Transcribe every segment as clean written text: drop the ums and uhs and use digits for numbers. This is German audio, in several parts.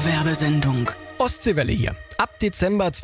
Dauerwerbesendung. Ostseewelle hier. Ab Dezember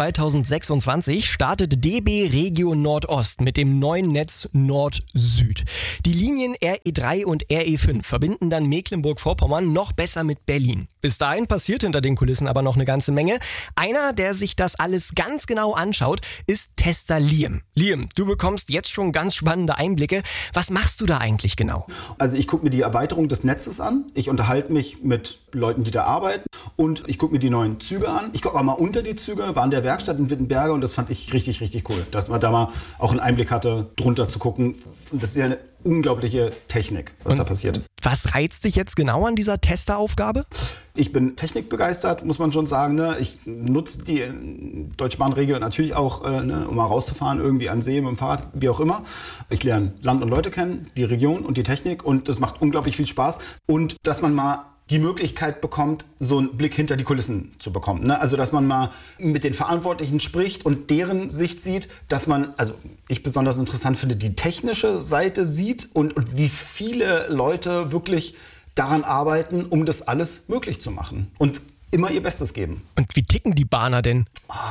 2026 startet DB Regio Nordost mit dem neuen Netz Nord-Süd. Die Linien RE3 und RE5 verbinden dann Mecklenburg-Vorpommern noch besser mit Berlin. Bis dahin passiert hinter den Kulissen aber noch eine ganze Menge. Einer, der sich das alles ganz genau anschaut, ist Tester Liam. Liam, du bekommst jetzt schon ganz spannende Einblicke. Was machst du da eigentlich genau? Also ich gucke mir die Erweiterung des Netzes an. Ich unterhalte mich mit Leuten, die da arbeiten. Und ich gucke mir die neuen Züge an. Ich gucke auch mal unter die Züge, war in der Werkstatt in Wittenberge und das fand ich richtig, richtig cool. Dass man da mal auch einen Einblick hatte, drunter zu gucken. Und das ist ja eine unglaubliche Technik, was da passiert. Was reizt dich jetzt genau an dieser Testeraufgabe? Ich bin technikbegeistert, muss man schon sagen. Ne? Ich nutze die Deutschbahnregio natürlich auch, um mal rauszufahren, irgendwie an See, mit dem Fahrrad, wie auch immer. Ich lerne Land und Leute kennen, die Region und die Technik und das macht unglaublich viel Spaß. Und dass man mal die Möglichkeit bekommt, so einen Blick hinter die Kulissen zu bekommen. Ne? Also, dass man mal mit den Verantwortlichen spricht und deren Sicht sieht, dass man, also ich besonders interessant finde, die technische Seite sieht und wie viele Leute wirklich daran arbeiten, um das alles möglich zu machen und immer ihr Bestes geben. Und wie ticken die Bahner denn?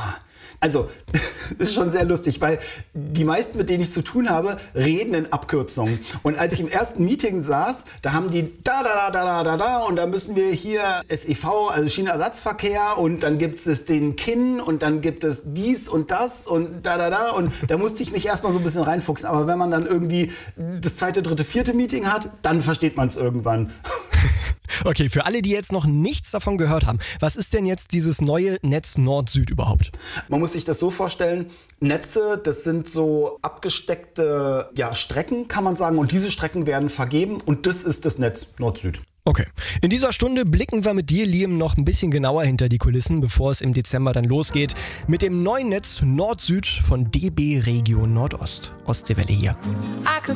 Also, das ist schon sehr lustig, weil die meisten, mit denen ich zu tun habe, reden in Abkürzungen. Und als ich im ersten Meeting saß, da haben die da und da müssen wir hier SEV, also Schienenersatzverkehr und dann gibt es den KIN und dann gibt es dies und das und da und da musste ich mich erstmal so ein bisschen reinfuchsen. Aber wenn man dann irgendwie das zweite, dritte, vierte Meeting hat, dann versteht man es irgendwann. Okay, für alle, die jetzt noch nichts davon gehört haben, was ist denn jetzt dieses neue Netz Nord-Süd überhaupt? Man muss sich das so vorstellen, Netze, das sind so abgesteckte Strecken, kann man sagen. Und diese Strecken werden vergeben und das ist das Netz Nord-Süd. Okay, in dieser Stunde blicken wir mit dir, Liam, noch ein bisschen genauer hinter die Kulissen, bevor es im Dezember dann losgeht mit dem neuen Netz Nord-Süd von DB Regio Nordost. Ostseewelle hier.